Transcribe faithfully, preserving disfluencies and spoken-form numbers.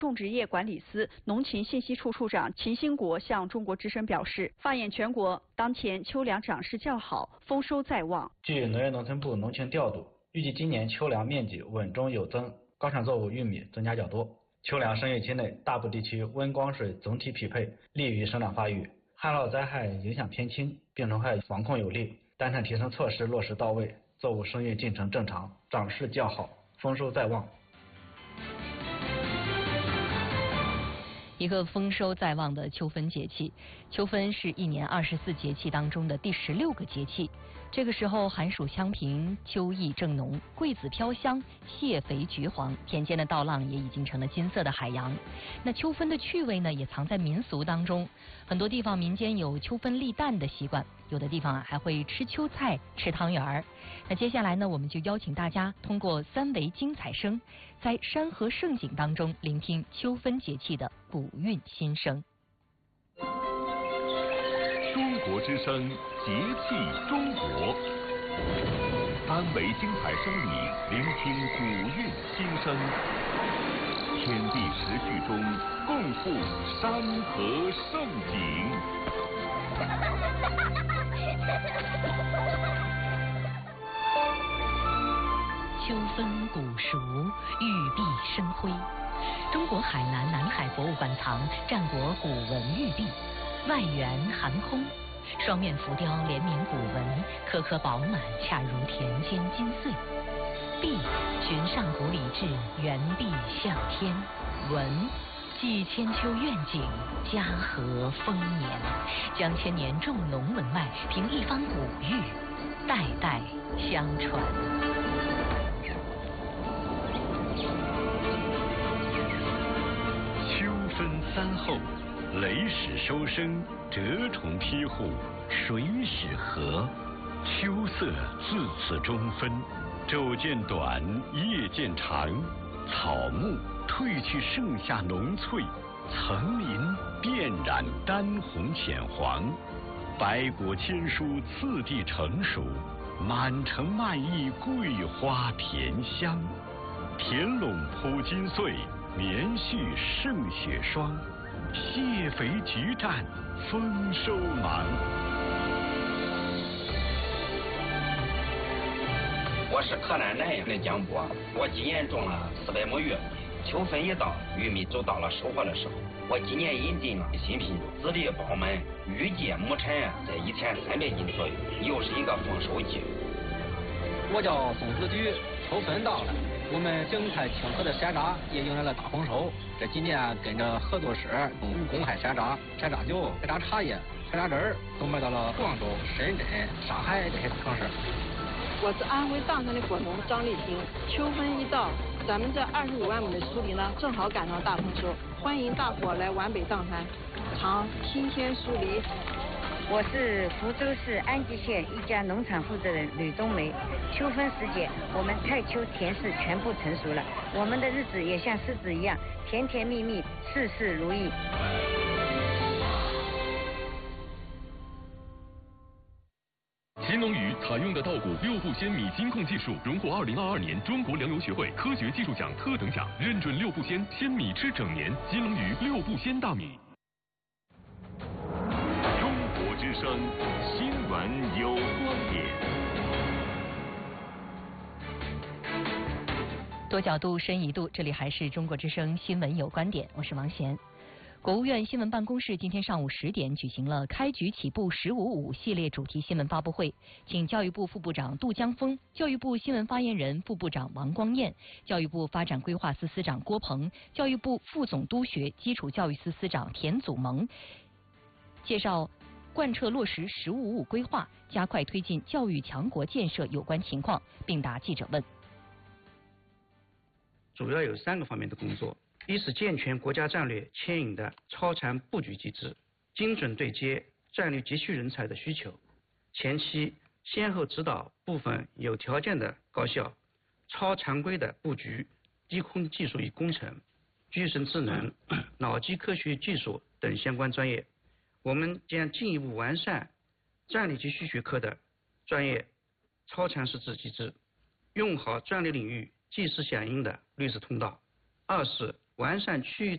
种植业管理司农禽信息处处长秦兴国向中国之声表示，放眼全国，当前秋粮长势较好，丰收在望。 据农业农村部农情调度，预计今年秋粮面积稳中有增，高产作物玉米增加较多。秋粮生育期内，大部地区温光水总体匹配，利于生长发育。旱涝灾害影响偏轻，病虫害防控有力，单产提升措施落实到位，作物生育进程正常，长势较好，丰收在望。 一个丰收在望的秋分节气，秋分是一年二十四节气当中的第十六个节气。这个时候寒暑相平，秋意正浓，桂子飘香，蟹肥橘黄，田间的稻浪也已经成了金色的海洋。那秋分的趣味呢，也藏在民俗当中。很多地方民间有秋分立蛋的习惯，有的地方啊还会吃秋菜、吃汤圆儿。那接下来呢，我们就邀请大家通过三维精彩声，在山河盛景当中聆听秋分节气的古韵心声。 中国之声，节气中国，三维精彩声里聆听古韵心声，天地时序中共赴山河盛景。 秋分古熟，玉璧生辉。中国海南南海博物馆藏战国古文玉璧，外圆含空，双面浮雕联名古文，颗颗饱满，恰如田间金穗。璧寻上古礼制，圆璧向天。文寄千秋愿景，家和丰年，将千年重农文脉凭一方古玉，代代相传。 分三候，雷始收声，蛰虫披户，水始和。秋色自此中分，昼渐短，夜渐长。草木褪去盛夏浓翠，层林遍染丹红浅黄。百果千蔬次第成熟，满城漫溢桂花甜香。田垄铺金穗，棉絮胜雪霜，蟹肥橘湛，丰收忙。 我是河南南阳的江波，我今年种了四百亩玉米，秋分一到，玉米就到了收获的时候。我今年引进了新品种，籽粒饱满，预计亩产在一千三百斤左右，又是一个丰收季。 我叫宋子举，秋分到了。我们景泰清河的山楂也迎来了大丰收。这几年跟着合作社公开山楂、山楂酒、山楂茶叶、山楂汁儿都卖到了广州、深圳、上海这些大城市。 我是安徽砀山的果农张丽萍。秋分一到，咱们这二十五万亩的锄地呢，正好赶上大丰收，欢迎大伙来皖北砀山尝新鲜锄梨。 我是福州市安吉县一家农场负责人吕冬梅。秋分时节，我们菜秋田柿全部成熟了，我们的日子也像柿子一样甜甜蜜蜜，事事如意。 新农渔采用的稻谷六步鲜米金控技术，荣获二零二二年中国粮油学会科学技术奖特等奖，认准六步鲜，鲜米吃整年。新农渔六步鲜大米。 之声新闻有观点， 多角度、深一度，这里还是中国之声新闻有观点，我是王贤。国务院新闻办公室今天上午十点举行了开局起步十五五系列主题新闻发布会，请教育部副部长杜江峰、教育部新闻发言人、副部长王光彦、教育部发展规划司司长郭鹏、教育部副总督学基础教育司司长田祖萌介绍贯彻落实“十五五”规划，加快推进教育强国建设有关情况，并答记者问。 主要有三个方面的工作：一是健全国家战略牵引的超常布局机制，精准对接战略急需人才的需求，前期先后指导部分有条件的高校超常规的布局低空技术与工程、具身智能、脑机科学技术等相关专业。我们将进一步完善战略急需学科的专业超常识字机制，用好战略领域即时响应的绿色通道。二是完善区域